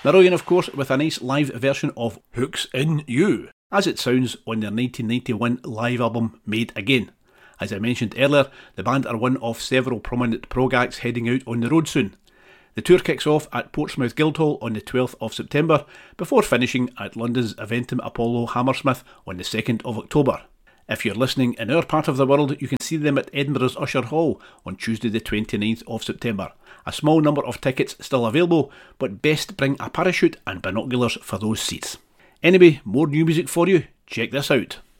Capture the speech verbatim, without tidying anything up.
Marillion, of course, with a nice live version of Hooks in You, as it sounds on their nineteen ninety-one live album Made Again. As I mentioned earlier, the band are one of several prominent prog acts heading out on the road soon. The tour kicks off at Portsmouth Guildhall on the twelfth of September, before finishing at London's Eventim Apollo Hammersmith on the second of October. If you're listening in our part of the world, you can see them at Edinburgh's Usher Hall on Tuesday the twenty-ninth of September. A small number of tickets still available, but best bring a parachute and binoculars for those seats. Anyway, more new music for you. Check this out.